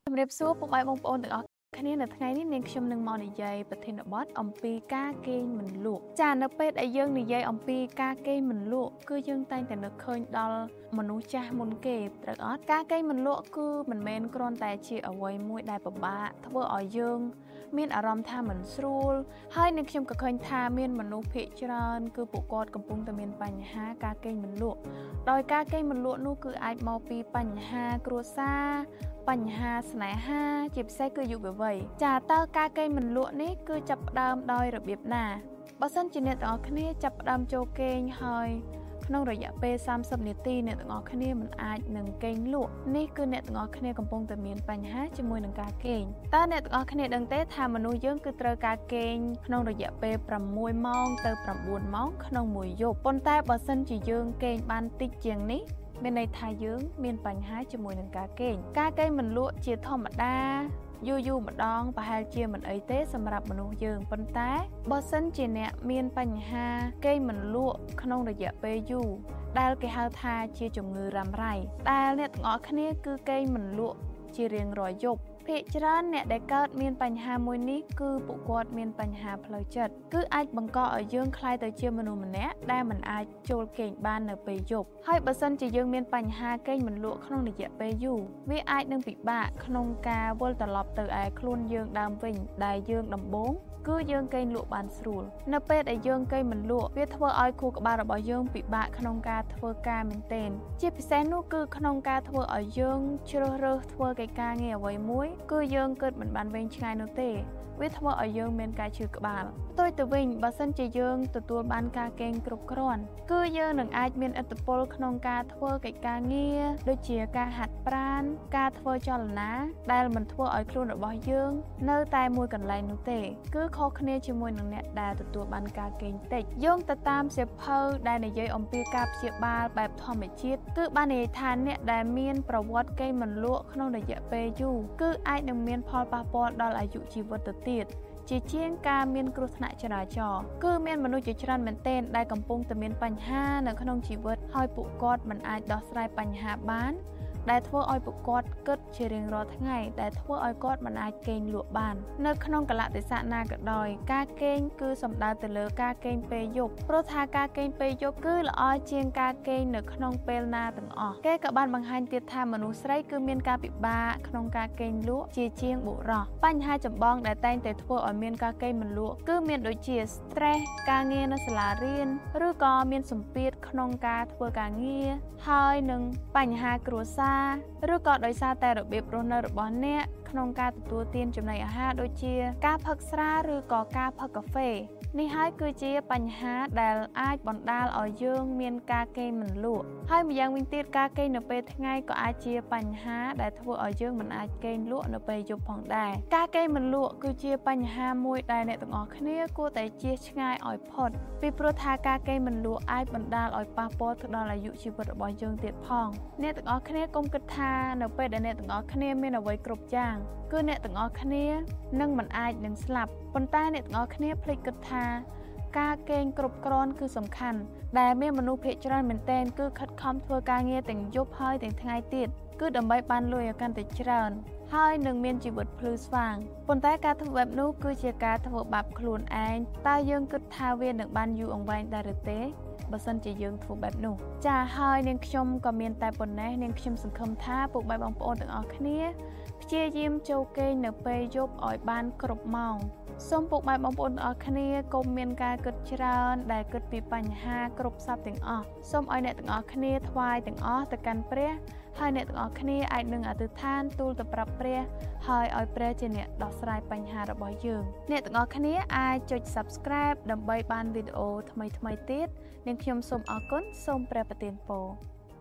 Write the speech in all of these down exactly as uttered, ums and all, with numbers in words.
ជំរាបសួរពុកម៉ែបងប្អូនទាំងអស់គ្នានៅថ្ងៃនេះនាងខ្ញុំនឹងមកនិយាយប្រធានបទអំពីការគេងមិនលក់ចានៅពេលដែលយើងនិយាយអំពីការគេងមិនលក់គឺយើងតែងតែនឹកឃើញដល់មនុស្សចាស់មុនគេត្រូវអត់ការគេងមិនលក់គឺមិនមែនគ្រាន់តែជាអ្វីមួយដែលពិបាកធ្វើឲ្យយើងមានអារម្មណ៍ថាមិនស្រួលហើយនាងខ្ញុំក៏ឃើញថាមានមនុស្សភាគច្រើនគឺពួកគាត់កំពុងតែមានបញ្ហាការគេងមិនលក់ដោយការគេងមិនលក់នោះគឺអាចមកពីបញ្ហាគ្រួសារបញ្ហាស្នេហាជាពិសេសគឺយុវវ័យចាតើការគេងមិនលក់នេះគឺចាប់ផ្ដើមដោយរបៀបណាបើសិនជាអ្នកទាំងអស់គ្នាចាប់ផ្ដើមចូលគេងហើយក្នុងរយៈពេលសាមសិបនាទីអ្នកទាំងអស់គ្នាមិនអាចនឹងគេងលក់នេះគឺអ្នកទាំងអស់គ្នាកំពុងតែមានបញ្ហាជាមួយនឹងការគេងតើអ្នកទាំងអស់គ្នាដឹងទេថាមនុស្សយើងគឺត្រូវការគេងក្នុងរយៈពេលប្រាំមួយម៉ោងទៅប្រាំបួនម៉ោងក្នុងមួយយប់ប៉ុន្តែបើសិនជាយើងគេងបានតិចជាងនេះមានន័យថាយើងមានបញ្ហាជាមួយនឹងការគេងការគេងមិនលក់ជាធម្មតាយូរយូរម្ដងប្រហែលជាមិនអីទេសម្រាប់មនុស្សយើងប៉ុន្តែបើសិនជាអ្នកមានបញ្ហាគេងមិនលក់ក្នុងរយៈពេលយូរដែលគេហៅថាជាជំងឺរ៉ាំរ៉ៃដែលអ្នកទាំងអស់គ្នាគឺគេងមិនលក់ជារៀងរាល់យប់ភាគច្រើនអ្នកដែលកើតមានបញ្ហាមួយនេះគឺពួកគាត់មានបញ្ហាផ្លូវចិត្តគឺអាចបង្កឲ្យយើងក្លាយទៅជាមនុស្សម្នាក់ដែលមិនអាចចូលគេងបាននៅពេលយប់ហើយបើសិនជាយើងមានបញ្ហាគេងមិនលក់ក្នុងរយៈពេលយូរវាអាចនឹងពិបាកក្នុងការវិលត្រឡប់ទៅឯខ្លួនយើងដើមវិញដែលយើងដំបូងគឺយើងគេងលក់បានស្រួលនៅពេលដែលយើងគេងមិនលក់វាធ្វើឲ្យខួរក្បាលរបស់យើងពិបាកក្នុងការធ្វើការមែនទែនជាពិសេសនោះគឺក្នុងការធ្វើឲ្យយើងជ្រើសរើសធ្វើកិច្ចការងារអ្វីមួយគឺយើងគិតមិនបានវែងឆ្ងាយនោះទេវាធ្វើឲ្យយើងមានការឈឺក្បាលផ្ទុយទៅវិញបើសិនជាយើងទទួលបានការគេងគ្រប់គ្រាន់គឺយើងនឹងអាចមានឥទ្ធិពលក្នុងការធ្វើកិច្ចការងារដូចជាការហាត់ប្រាណការធ្វើចលនាដែលមិនធ្វើឲ្យខ្លួនរបស់យើងនៅតែមួយកន្លែងនោះទេគឺខុសគ្នាជាមួយនឹងអ្នកដែលទទួលបានការគេងតិចយោងទៅតាមសៀវភៅដែលនិយាយអំពីការព្យាបាលបែបធម្មជាតិគឺបាននិយាយថាអ្នកដែលមានប្រវត្តិគេងមិនលក់ក្នុងរយៈពេលយូរគឺអាចនឹងមានផលប៉ះពាល់ដល់អាយុជីវិតទៅទៀតជាជាងការមានគ្រោះថ្នាក់ចរាចរណ៍គឺមានមនុស្សជាច្រើនមែនទែនដែលកំពុងតែមានបញ្ហានៅក្នុងជីវិតហើយពួកគាត់មិនអាចដោះស្រាយបញ្ហាបានដែលធ្វើឲ្យពួកគាត់គិតជារៀងរាល់ថ្ងៃដែលធ្វើឲ្យគាត់មិនអាចគេងលក់បាននៅក្នុងកលៈទេសៈណាក៏ដោយការគេងគឺសំដៅទៅលើការគេងពេលយប់ព្រោះថាការគេងពេលយប់គឺល្អជាងការគេងនៅក្នុងពេលណាទាំងអស់គេក៏បានបង្ហាញទៀតថាមនុស្សស្រីគឺមានការពិបាកក្នុងការគេងលក់ជាជាងបុរសបញ្ហាចម្បងដែលតែងតែធ្វើឲ្យមានការគេងមិនលក់គឺមានដូចជា stress ការងារនៅសាលារៀនឬក៏មានសម្ពាធក្នុងការធ្វើការងារហើយនឹងបញ្ហាគ្រួសារឬក៏ដោយសារតែរបៀបរស់នៅរបស់អ្នកក្នុងការទទួលទានចំណីអាហារដូចជាការផឹកស្រាឬក៏ការផឹកកាហ្វេនេះហើយគឺជាបញ្ហាដែលអាចបណ្ដាលឲ្យយើងមានការគេងមិនលក់ហើយម្យ៉ាងវិញទៀតការគេងនៅពេលថ្ងៃក៏អាចជាបញ្ហាដែលធ្វើឲ្យយើងមិនអាចគេងលក់នៅពេលយប់ផងដែរការគេងមិនលក់គឺជាបញ្ហាមួយដែលអ្នកទាំងអស់គ្នាគួរតែជៀសឆ្ងាយឲ្យផុតពីព្រោះថាការគេងមិនលក់អាចបណ្ដាលឲ្យប៉ះពាល់ទៅដល់អាយុជីវិតរបស់យើងទៀតផងអ្នកទាំងអស់គ្នាកុំគិតថានៅពេលដែលអ្នកទាំងអស់គ្នាមានអ្វីគ្រប់យ៉ាងគឺអ្នកទាំងអស់គ្នានឹងមិនអាចនឹងស្លាប់ប៉ុន្តែអ្នកទាំងអស់គ្នាភ្លេចគិតថាការគេងគ្រប់គ្រាន់គឺសំខាន់ដែលមានមនុស្សភាគច្រើនមែនទែនគឺខិតខំធ្វើការងារទាំងយប់ហើយទាំងថ្ងៃទៀតគឺដើម្បីបានលុយឲ្យកាន់តែច្រើនហើយនឹងមានជីវិតភ្លឺស្វាងប៉ុន្តែការធ្វើបែបនោះគឺជាការធ្វើបាបខ្លួនឯងតើយើងគិតថាវានឹងបានយូរអង្វែងដែរឬទេបើសិនជាយើងធ្វើបែបនោះចាហើយនាងខ្ញុំក៏មានតែប៉ុណ្ណេះនាងខ្ញុំសង្ឃឹមថាពុកម៉ែបងប្អូនទាំងអស់គ្នាព្យាយាមចូលគេងនៅពេលយប់ឲ្យបានគ្រប់ម៉ោងសូមពុកម៉ែបងប្អូនទាំងអស់គ្នាកុំមានការគិតច្រើនដែលគិតពីបញ្ហាគ្រប់សពទាំងអស់សូមឲ្យអ្នកទាំងអស់គ្នាថ្វាយទាំងអស់ទៅកាន់ព្រះហើយអ្នកទាំងអស់គ្នាអាចនឹងអធិដ្ឋានទូលទៅប្រាប់ព្រះហើយឲ្យព្រះជាអ្នកដោះស្រាយបញ្ហារបស់យើងអ្នកទាំងអស់គ្នាអាចចុច Subscribe ដើម្បីបានវីដេអូថ្មីៗទៀតនាងខ្ញុំសូមអរគុណសូមព្រះប្រទានពរ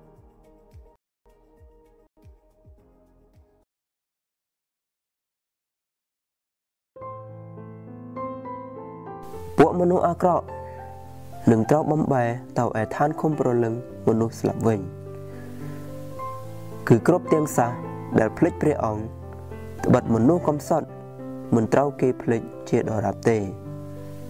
ពួកមនុស្សអាក្រក់នឹងត្រូវបំបែទៅឯឋានឃុំប្រលឹងមនុស្សស្លាប់វិញគឺគ្រប់ទាំងសះដែលភ្លេចព្រះអង្គត្បិតមនុស្សកំសត់មិនត្រូវគេភ្លេចជាដរាបទេ